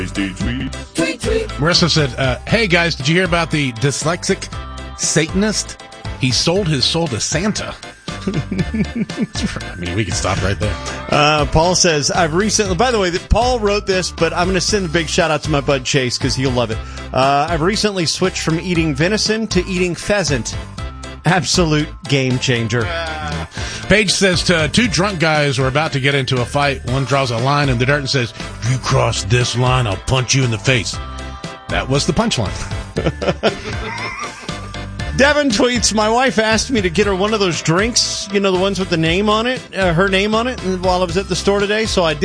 Marissa said, hey guys, did you hear about the dyslexic Satanist? He sold his soul to Santa. I mean, we could stop right there. Paul says, I've recently, by the way, Paul wrote this, but I'm going to send a big shout out to my bud Chase because he'll love it. I've recently switched from eating venison to eating pheasant. Absolute game changer. Paige says, two drunk guys were about to get into a fight. One draws a line in the dirt and says, you cross this line, I'll punch you in the face. That was the punchline. Devin tweets, my wife asked me to get her one of those drinks, the ones with the name on it, her name on it, while I was at the store today, so I did.